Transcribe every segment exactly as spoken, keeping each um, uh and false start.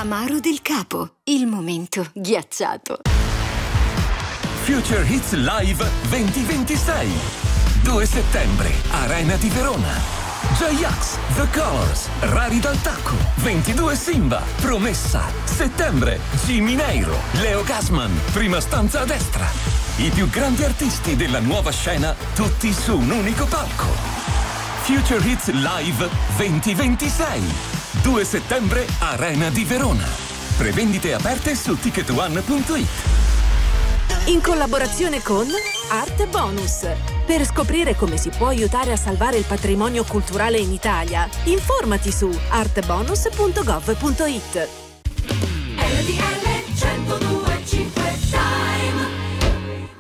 Amaro del Capo, il momento ghiacciato. Future Hits Live duemilaventisei. due settembre, Arena di Verona. J-Ax, The Colors, Rari dal Tacco, ventidue Simba, Promessa, Settembre, Jimmy Neiro, Leo Gasman, Prima stanza a destra. I più grandi artisti della nuova scena, tutti su un unico palco. Future Hits Live duemilaventisei. due settembre, Arena di Verona. Prevendite aperte su ticket one punto it. In collaborazione con Arte Bonus. Per scoprire come si può aiutare a salvare il patrimonio culturale in Italia, informati su artebonus punto gov punto it. R T L centodue e cinque Time.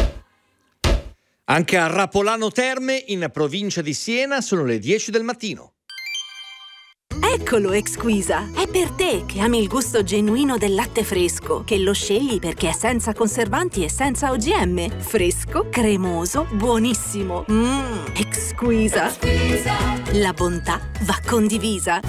Anche a Rapolano Terme, in provincia di Siena, sono le dieci del mattino. Eccolo Exquisa, è per te che ami il gusto genuino del latte fresco, che lo scegli perché è senza conservanti e senza O G M. Fresco, cremoso, buonissimo. Mmm, Exquisa. La bontà va condivisa.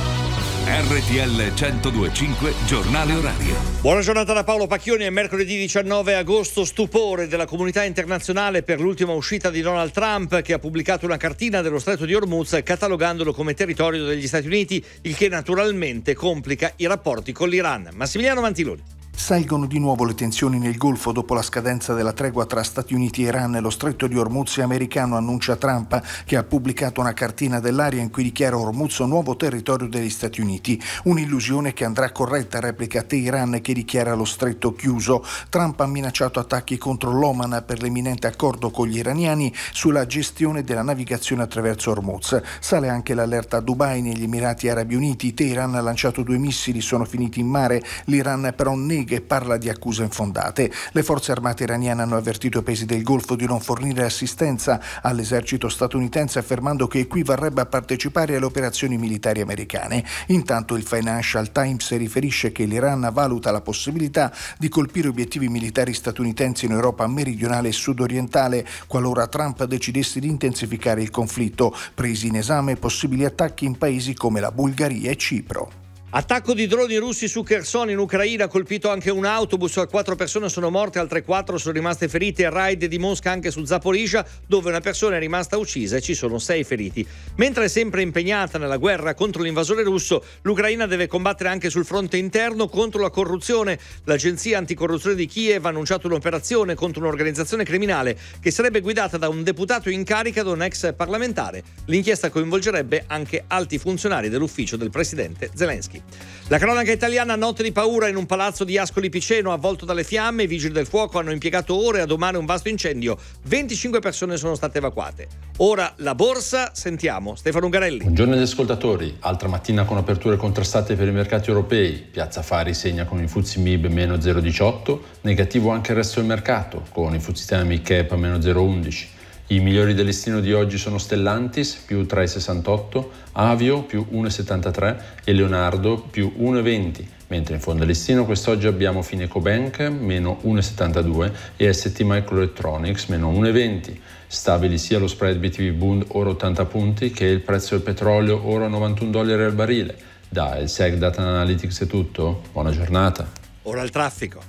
R T L centodue e cinque, giornale orario. Buona giornata da Paolo Pacchioni. È mercoledì diciannove agosto. Stupore della comunità internazionale per l'ultima uscita di Donald Trump, che ha pubblicato una cartina dello Stretto di Hormuz catalogandolo come territorio degli Stati Uniti, il che naturalmente complica i rapporti con l'Iran. Massimiliano Mantiloni. Salgono di nuovo le tensioni nel Golfo dopo la scadenza della tregua tra Stati Uniti e Iran. Lo Stretto di Hormuz è americano, annuncia Trump, che ha pubblicato una cartina dell'area in cui dichiara Hormuz un nuovo territorio degli Stati Uniti. Un'illusione che andrà corretta, replica Teheran, che dichiara lo stretto chiuso. Trump ha minacciato attacchi contro l'Oman per l'imminente accordo con gli iraniani sulla gestione della navigazione attraverso Hormuz. Sale anche l'allerta a Dubai, negli Emirati Arabi Uniti. Teheran ha lanciato due missili, sono finiti in mare. L'Iran però nega e parla di accuse infondate. Le forze armate iraniane hanno avvertito i paesi del Golfo di non fornire assistenza all'esercito statunitense, affermando che equivarrebbe a partecipare alle operazioni militari americane. Intanto il Financial Times riferisce che l'Iran valuta la possibilità di colpire obiettivi militari statunitensi in Europa meridionale e sudorientale qualora Trump decidesse di intensificare il conflitto, presi in esame possibili attacchi in paesi come la Bulgaria e Cipro. Attacco di droni russi su Kherson in Ucraina, ha colpito anche un autobus, quattro persone sono morte, altre quattro sono rimaste ferite. Raid di Mosca anche su Zaporizhzhia, dove una persona è rimasta uccisa e ci sono sei feriti. Mentre è sempre impegnata nella guerra contro l'invasore russo, l'Ucraina deve combattere anche sul fronte interno contro la corruzione. L'agenzia anticorruzione di Kiev ha annunciato un'operazione contro un'organizzazione criminale che sarebbe guidata da un deputato in carica da un ex parlamentare. L'inchiesta coinvolgerebbe anche alti funzionari dell'ufficio del presidente Zelensky. La cronaca italiana, notte di paura in un palazzo di Ascoli Piceno avvolto dalle fiamme. I vigili del fuoco hanno impiegato ore a domare un vasto incendio. venticinque persone sono state evacuate. Ora la borsa, sentiamo Stefano Ungarelli. Buongiorno agli ascoltatori. Altra mattina con aperture contrastate per i mercati europei. Piazza Affari segna con il F T S E M I B meno zero virgola diciotto, negativo anche il resto del mercato con il F T S E Mid Cap a meno zero virgola undici. I migliori del listino di oggi sono Stellantis più tre virgola sessantotto, Avio più uno virgola settantatré e Leonardo più uno virgola venti, mentre in fondo al listino quest'oggi abbiamo Finecobank meno uno virgola settantadue e S T Microelectronics meno uno virgola venti. Stabili sia lo spread B T V Bund oro ottanta punti che il prezzo del petrolio oro a novantuno dollari al barile. Da il Seg Data Analytics è tutto, buona giornata. Ora il traffico.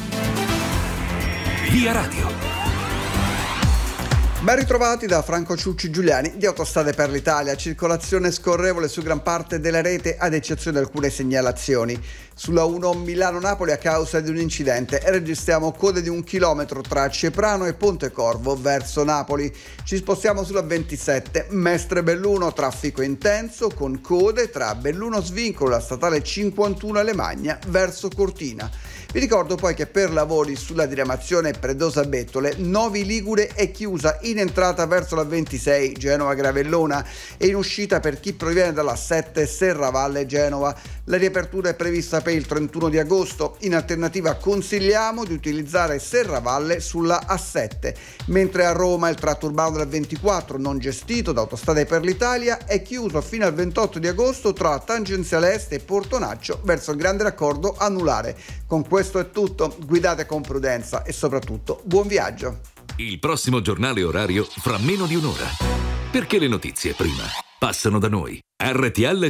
Via Radio. Ben ritrovati da Franco Ciucci Giuliani di Autostrade per l'Italia. Circolazione scorrevole su gran parte della rete, ad eccezione di alcune segnalazioni. Sulla uno Milano-Napoli, a causa di un incidente, registriamo code di un chilometro tra Ceprano e Ponte Corvo verso Napoli. Ci spostiamo sulla ventisette Mestre Belluno, traffico intenso con code tra Belluno Svincolo e la statale cinquantuno Alemagna verso Cortina. Vi ricordo poi che per lavori sulla diramazione Predosa-Bettole, Novi Ligure è chiusa in entrata verso la ventisei Genova-Gravellona e in uscita per chi proviene dalla sette Serravalle-Genova. La riapertura è prevista per il trentuno di agosto. In alternativa consigliamo di utilizzare Serravalle sulla A sette, mentre a Roma il tratto urbano della ventiquattro, non gestito da Autostrade per l'Italia, è chiuso fino al ventotto di agosto tra Tangenziale Est e Portonaccio verso il Grande Raccordo Anulare. Con questo è tutto, guidate con prudenza e soprattutto buon viaggio. Il prossimo giornale orario fra meno di un'ora. Perché le notizie prima passano da noi. R T L